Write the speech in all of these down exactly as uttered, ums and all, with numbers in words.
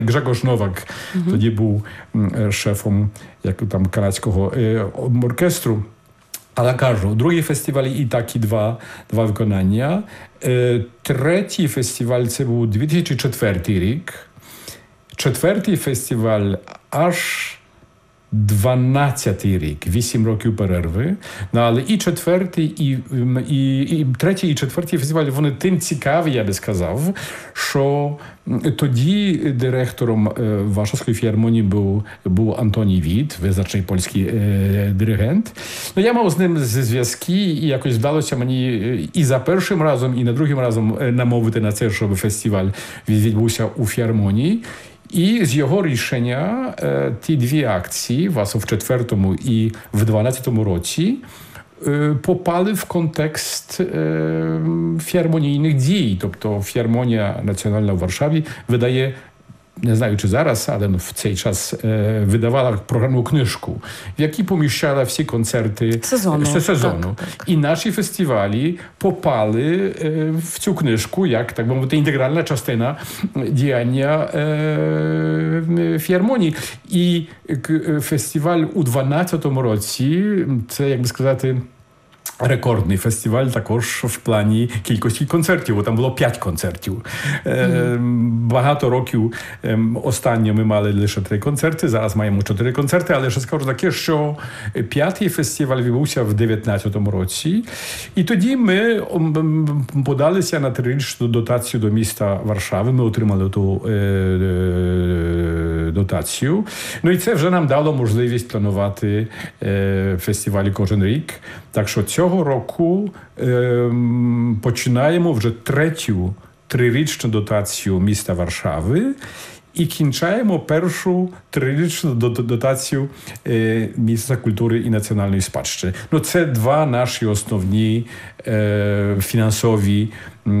Grzegorz Nowak mm-hmm. тоді був шефом як там канадського оркестру. Але кажу, другий фестиваль і так і два, два виконання. Е, третій фестиваль це був дві тисячі четвертий рік. Четвертий фестиваль аж дванадцятий рік, вісім років перерви. Ну, але і четвертий, і, і, і третій, і четвертий фестиваль, вони тим цікаві, я би сказав, що тоді директором Warszawskiej філармонії був, був Антоній Віт, визначний польський е, диригент. Ну, я мав з ним зв'язки, і якось вдалося мені і за першим разом, і на другим разом намовити на це, щоб фестиваль відбувся у філармонії. І з його рішення е, ті дві акції, вас в четвертому і в дванадцятому році, е, попали в контекст е, філармонійних дій. Тобто філармонія національна в Варшаві видає, не знаю, чи зараз, але в цей час е, видавала програмну книжку, в якій поміщала всі концерти сезону. сезону. Так, так. І наші фестивалі попали е, в цю книжку, як, так би мовити, інтегральна частина діяння е, філармонії. І е, фестиваль у дванадцятому році, це, як би сказати, рекордний фестиваль також в плані кількості концертів, бо там було п'ять концертів. Mm-hmm. Багато років останньо ми мали лише три концерти, зараз маємо чотири концерти, але ще скажу таке, що п'ятий фестиваль відбувся в дев'ятнадцятому році. І тоді ми подалися на трирічну дотацію до міста Варшави, ми отримали ту е, дотацію. Ну і це вже нам дало можливість планувати е, фестивалі кожен рік. Так що цього року е, починаємо вже третю трирічну дотацію міста Варшави і кінчаємо першу трирічну дотацію е, міста культури і національної спадщини. Ну, це два наші основні е, фінансові е,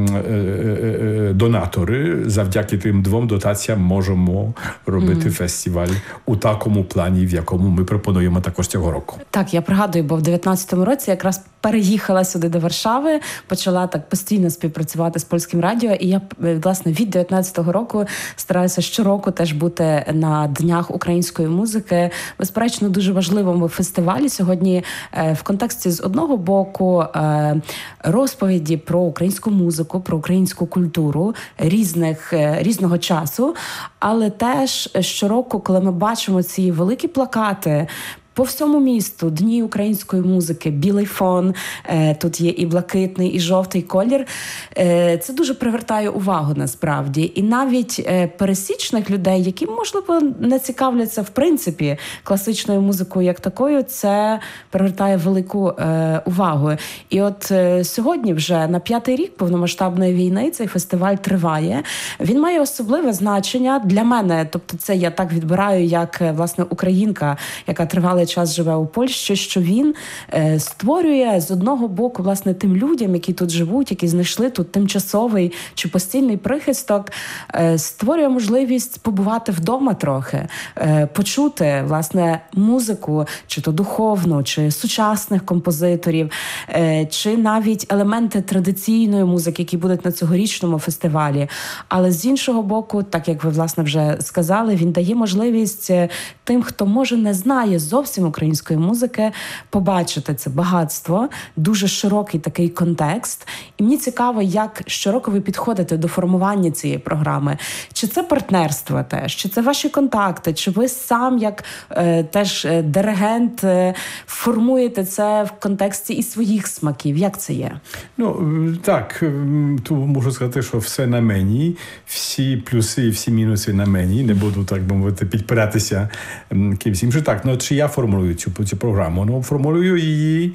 е, донатори. Завдяки тим двом дотаціям можемо робити mm. фестиваль у такому плані, в якому ми пропонуємо також цього року. Так, я пригадую, бо в дев'ятнадцятому році якраз переїхала сюди до Варшави, почала так постійно співпрацювати з Польським радіо, і я, власне, від дев'ятнадцятого року стараюся щороку теж бути на Днях української музики. Безперечно, дуже важливому фестивалі сьогодні в контексті з одного боку розповіді про українську музику, про українську культуру різних, різного часу, але теж щороку, коли ми бачимо ці великі плакати по всьому місту, Дні української музики, білий фон, е, тут є і блакитний, і жовтий колір. Е, це дуже привертає увагу насправді. І навіть е, пересічних людей, які, можливо, не цікавляться в принципі класичною музикою як такою, це привертає велику е, увагу. І от е, сьогодні вже на п'ятий рік повномасштабної війни цей фестиваль триває. Він має особливе значення для мене. Тобто це я так відбираю, як, власне, українка, яка тривала час живе у Польщі, що він е, створює з одного боку, власне, тим людям, які тут живуть, які знайшли тут тимчасовий чи постійний прихисток, е, створює можливість побувати вдома трохи, е, почути, власне, музику, чи то духовну, чи сучасних композиторів, е, чи навіть елементи традиційної музики, які будуть на цьогорічному фестивалі. Але з іншого боку, так як ви, власне, вже сказали, він дає можливість тим, хто, може, не знає зовсім української музики, побачити це багатство, дуже широкий такий контекст. І мені цікаво, як щороку ви підходите до формування цієї програми. Чи це партнерство теж, чи це ваші контакти, чи ви сам, як е, теж диригент, е, формуєте це в контексті і своїх смаків? Як це є? Ну, так, тут можу сказати, що все на мені, всі плюси і всі мінуси на мені, не буду, так би мовити, підпиратися кимсь іншим. Так, ну, чи я формулюю цю, цю програму? Ну, формулюю її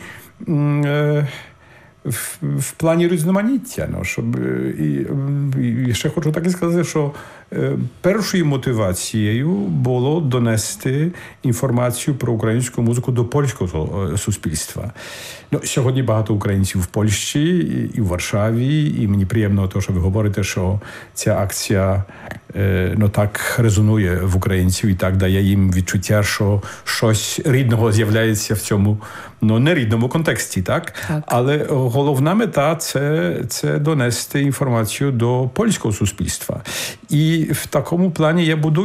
е, в, в плані різноманіття. Ну, щоб, і, і ще хочу так і сказати, що е, першою мотивацією було донести інформацію про українську музику до польського суспільства. Ну, сьогодні багато українців в Польщі і в Варшаві, і мені приємно те, що ви говорите, що ця акція е, ну, так резонує в українців і так дає їм відчуття, що щось рідного з'являється в цьому, ну, нерідному контексті, так? Так. Але головна мета – це, це донести інформацію до польського суспільства. І І в такому плані я буду